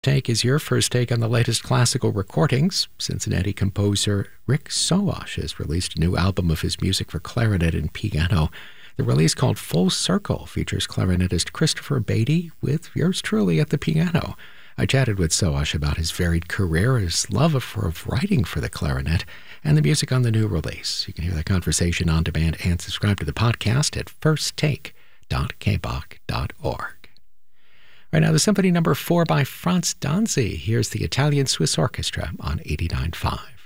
Take is your first take on the latest classical recordings. Cincinnati composer Rick Sowash has released a new album of his music for clarinet and piano. The release, called Full Circle, features clarinetist Christopher Beatty with yours truly at the piano. I chatted with Sowash about his varied career, his love of writing for the clarinet, and the music on the new release. You can hear that conversation on demand and subscribe to the podcast at firsttake.kbach.org. Right now, the Symphony No. 4 by Franz Danzy. Here's the Italian Swiss Orchestra on 89.5.